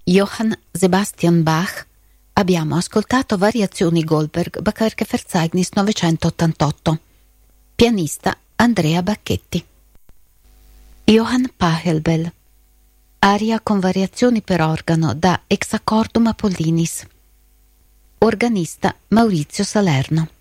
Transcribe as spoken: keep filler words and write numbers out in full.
Johann Sebastian Bach abbiamo ascoltato Variazioni Goldberg Verzeichnis novecentottantotto. Pianista Andrea Bacchetti. Johann Pachelbel, aria con variazioni per organo da Hexachordum Apollinis. Organista Maurizio Salerno.